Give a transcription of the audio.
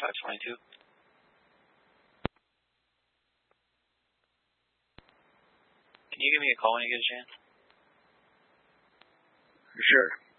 3522. Can you give me a call when you get a chance? Sure.